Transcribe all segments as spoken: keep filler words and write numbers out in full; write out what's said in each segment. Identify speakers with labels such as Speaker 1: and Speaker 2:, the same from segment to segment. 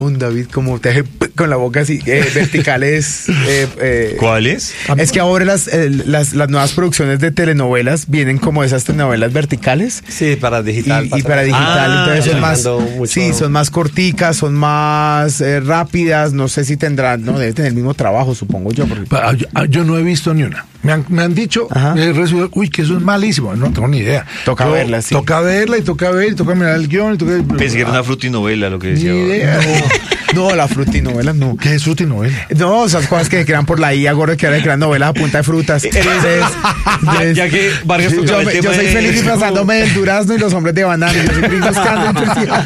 Speaker 1: Un David, como te deje con la boca así, eh, verticales. Eh, eh,
Speaker 2: ¿Cuáles?
Speaker 1: Es que ahora las, eh, las, las nuevas producciones de telenovelas vienen como esas telenovelas verticales.
Speaker 3: Sí, para digital.
Speaker 1: Y,
Speaker 3: para,
Speaker 1: y para digital,
Speaker 2: Ah,
Speaker 1: entonces son más,
Speaker 3: mucho.
Speaker 1: sí, son más corticas, son más eh, rápidas, no sé si tendrán, no, debe tener el mismo trabajo, supongo yo. Porque...
Speaker 4: Yo, yo no he visto ni una. Me han, me han dicho,
Speaker 1: Ajá.
Speaker 4: he recibido, uy, que eso es malísimo. No tengo ni idea.
Speaker 1: Toca
Speaker 4: Yo,
Speaker 1: verla, sí.
Speaker 4: Toca verla y toca ver, y toca mirar el guión. Y toca...
Speaker 2: Pensé que era una frutinovela lo que
Speaker 4: Ni
Speaker 2: decía.
Speaker 4: idea.
Speaker 1: No, no, la frutinovela no.
Speaker 4: ¿Qué es frutinovela?
Speaker 1: No, esas cosas que se crean por la I A, gordo, que ahora crean novelas a punta de frutas. Entonces,
Speaker 2: Ya, ya que Vargas
Speaker 1: yo,
Speaker 2: tocaba el
Speaker 1: me-
Speaker 2: tema
Speaker 1: yo soy
Speaker 2: de-
Speaker 1: feliz disfrazándome del durazno y los hombres de banana. Yo soy feliz buscando entre sí.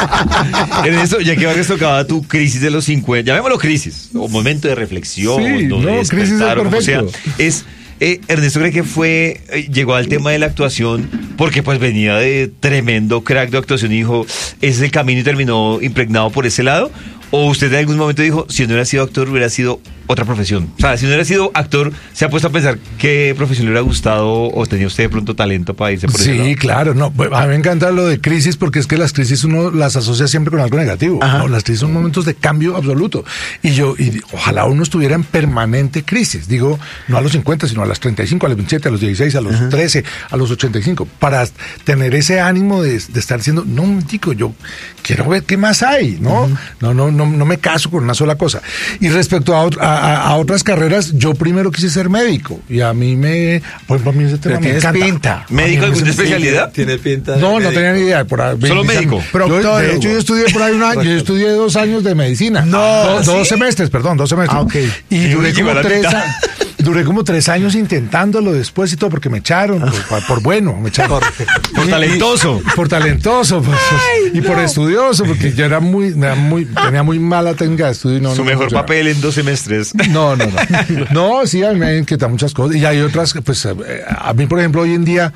Speaker 2: En eso, ya que Vargas tocaba tu crisis de los cincuenta, llamémoslo crisis, o momento de reflexión,
Speaker 4: Sí,
Speaker 2: o de
Speaker 4: no, crisis es
Speaker 2: despertar, o como sea,
Speaker 4: perfecto.
Speaker 2: es, eh, Ernesto cree que fue, eh, llegó al tema de la actuación, porque pues venía de tremendo crack de actuación y dijo, ese es el camino y terminó impregnado por ese lado, o usted en algún momento dijo, si no hubiera sido actor, hubiera sido otra profesión. O sea, si no hubiera sido actor, ¿se ha puesto a pensar qué profesión le hubiera gustado o tenía usted de pronto talento para irse por ese lado?
Speaker 4: Sí, claro, no, pues, a mí me encanta lo de crisis porque es que las crisis uno las asocia siempre con algo negativo. ¿No? Las crisis son momentos de cambio absoluto. Y yo, y ojalá uno estuviera en permanente crisis. Digo, no a los cincuenta, sino a las treinta y cinco, a los veintisiete, a los dieciséis, a los Ajá. trece, a los ochenta y cinco, para tener ese ánimo de, de estar diciendo, no, chico, yo quiero ver qué más hay, ¿no? Uh-huh. No, no, no, no me caso con una sola cosa. Y respecto a, a, a, a otras carreras, yo primero quise ser médico. Y a mí me, por ejemplo, a mí ese tema me encanta.
Speaker 1: Pinta.
Speaker 2: ¿Médico alguna especialidad?
Speaker 3: Tiene pinta.
Speaker 4: No, no
Speaker 3: médico.
Speaker 4: tenía ni idea. Por ahí,
Speaker 2: Solo médico.
Speaker 4: Yo, de hecho, yo estudié por ahí un año, yo estudié dos años de medicina.
Speaker 1: No,
Speaker 4: Do,
Speaker 1: ¿sí?
Speaker 4: Dos semestres, perdón, dos semestres.
Speaker 1: Ah, ok.
Speaker 4: Y duré como tres
Speaker 2: mitad.
Speaker 4: años. Duré como tres años intentándolo después y todo, porque me echaron, por, por bueno, me echaron.
Speaker 2: Por, por talentoso.
Speaker 4: Y, por talentoso, pues, Ay, y no. por estudioso, porque yo era muy, era muy, tenía muy mala técnica de estudio. Y no,
Speaker 2: Su
Speaker 4: no
Speaker 2: mejor
Speaker 4: funcionaba.
Speaker 2: papel en dos semestres.
Speaker 4: No, no, no. No, sí, a mí me inquietan muchas cosas. Y hay otras, pues, a mí, por ejemplo, hoy en día,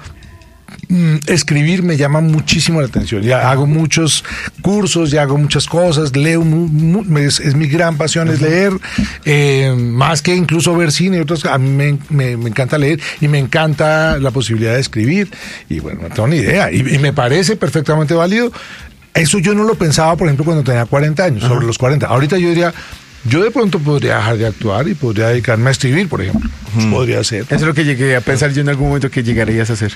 Speaker 4: escribir me llama muchísimo la atención. Ya hago muchos cursos, ya hago muchas cosas, leo, mu, mu, es, es mi gran pasión, uh-huh. es leer, eh, más que incluso ver cine y otras. A mí me, me, me encanta leer y me encanta la posibilidad de escribir. Y bueno, no tengo ni idea. Y, y me parece perfectamente válido. Eso yo no lo pensaba, por ejemplo, cuando tenía cuarenta años, uh-huh. sobre los cuarenta. Ahorita yo diría, yo de pronto podría dejar de actuar y podría dedicarme a escribir, por ejemplo. Hmm. Podría ser.
Speaker 1: Eso es lo que llegué a pensar yo en algún momento que llegarías a hacer.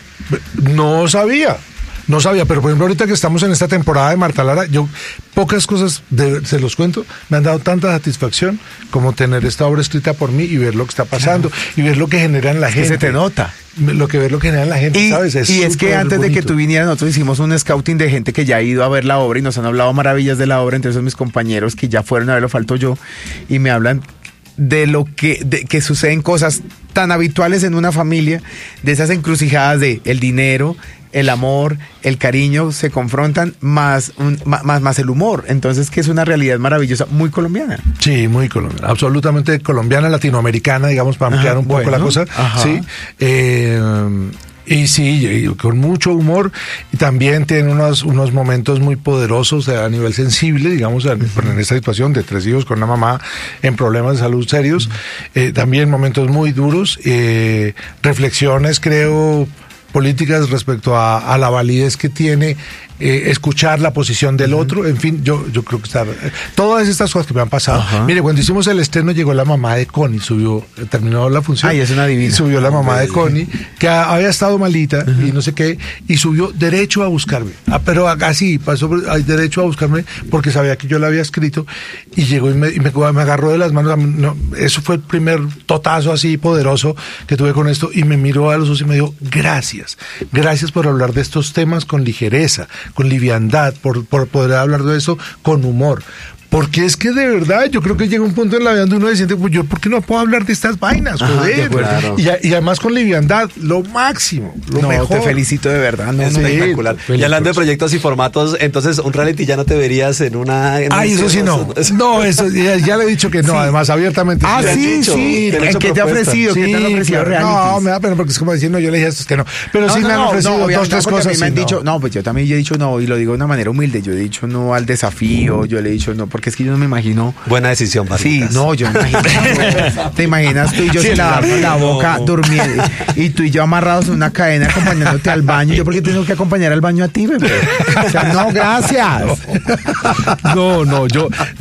Speaker 4: No sabía. No sabía, pero por ejemplo ahorita que estamos en esta temporada de Marta Lara, yo pocas cosas, de, se los cuento, me han dado tanta satisfacción como tener esta obra escrita por mí y ver lo que está pasando, claro. y ver lo que genera en la
Speaker 1: es
Speaker 4: gente.
Speaker 1: Que se te nota.
Speaker 4: Lo que ver lo que genera en la gente,
Speaker 1: y,
Speaker 4: ¿sabes? Es
Speaker 1: y es que antes bonito. de que tú vinieras, nosotros hicimos un scouting de gente que ya ha ido a ver la obra y nos han hablado maravillas de la obra, entre esos mis compañeros que ya fueron a verlo, falto yo, y me hablan de lo que, de, que suceden cosas tan habituales en una familia, de esas encrucijadas de el dinero, el amor, el cariño se confrontan más, un, más, más el humor. Entonces, que es una realidad maravillosa, muy colombiana.
Speaker 4: Sí, muy colombiana, absolutamente colombiana, latinoamericana, digamos, para ampliar un poco bueno, la cosa. Ajá. Sí. Eh, Y sí, y con mucho humor, y también tiene unos, unos momentos muy poderosos a nivel sensible, digamos, en, en esta situación de tres hijos con una mamá en problemas de salud serios, eh, también momentos muy duros, eh, reflexiones, creo, políticas respecto a, a la validez que tiene eh, escuchar la posición del uh-huh. otro, en fin, yo yo creo que está, eh, todas estas cosas que me han pasado. Uh-huh. Mire, cuando hicimos el estreno llegó la mamá de Connie, subió, terminó la función.
Speaker 1: Ay, es una divina.
Speaker 4: Y subió la mamá de Connie, que a, había estado malita uh-huh. y no sé qué, y subió derecho a buscarme. Ah, pero así, pasó derecho a buscarme porque sabía que yo la había escrito, y llegó y me, y me, me agarró de las manos. No, eso fue el primer totazo así poderoso que tuve con esto, y me miró a los ojos y me dijo, gracias, gracias por hablar de estos temas con ligereza, con liviandad, por, por poder hablar de eso con humor. Porque es que de verdad, yo creo que llega un punto en la vida donde uno se siente, pues yo, ¿por qué no puedo hablar de estas vainas? Ajá, joder. Claro. Y, y además con liviandad, lo máximo, lo
Speaker 1: no,
Speaker 4: mejor.
Speaker 1: Te felicito de verdad. No,
Speaker 3: es
Speaker 1: no,
Speaker 3: espectacular. No, y hablando de proyectos y formatos, entonces un reality ya no te verías en una... En
Speaker 4: Ay, eso sí no. No, eso ya, ya le he dicho que no, sí. Además abiertamente.
Speaker 1: Ah, sí,
Speaker 4: dicho,
Speaker 1: sí. ¿En qué te ha ofrecido?
Speaker 4: Sí,
Speaker 1: ¿Qué te han ofrecido
Speaker 4: claro. No, me da pena porque es como diciendo, yo le dije a estos que no. Pero no, sí no, me han ofrecido no, dos, tres cosas.
Speaker 1: A mí me han dicho, no, pues yo también he dicho no, y lo digo de una manera humilde. Yo he dicho no al desafío, yo le he dicho no porque porque es que yo no me imagino.
Speaker 3: Buena decisión,
Speaker 1: Sí,
Speaker 3: Barritas.
Speaker 1: no, yo me imagino. Te imaginas tú y yo
Speaker 2: Sí,
Speaker 1: sin lavarnos la
Speaker 2: no.
Speaker 1: boca, durmiendo, y tú y yo amarrados en una cadena acompañándote al baño. ¿Yo por qué tengo que acompañar al baño a ti, bebé? O sea, no, gracias.
Speaker 4: No, no, yo,